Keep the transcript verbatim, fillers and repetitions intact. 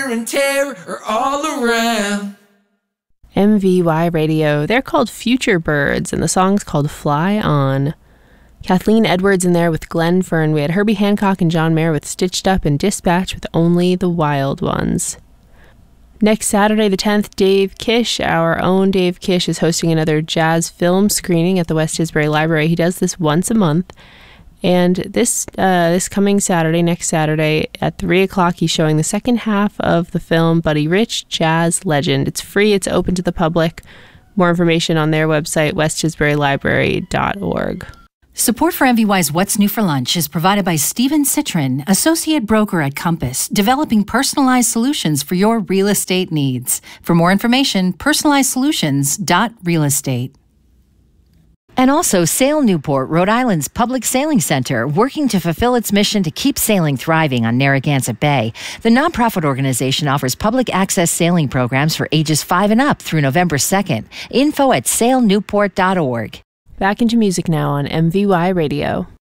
Wonder and terror are all around. M V Y Radio. They're called Future Birds, and the song's called Fly On. Kathleen Edwards in there with Glenn Fern. We had Herbie Hancock and John Mayer with Stitched Up, and Dispatch with Only the Wild Ones. Next Saturday the tenth, Dave Kish, our own Dave Kish, is hosting another jazz film screening at the West Tisbury Library. He does this once a month. And this uh, this coming Saturday, next Saturday, at three o'clock, he's showing the second half of the film Buddy Rich, Jazz Legend. It's free. It's open to the public. More information on their website, west tisbury library dot org. Support for M V Y's What's New for Lunch is provided by Steven Citrin, Associate Broker at Compass, developing personalized solutions for your real estate needs. For more information, personalized solutions dot real estate. And also Sail Newport, Rhode Island's public sailing center, working to fulfill its mission to keep sailing thriving on Narragansett Bay. The nonprofit organization offers public access sailing programs for ages five and up through November second. Info at sail newport dot org. Back into music now on M V Y Radio.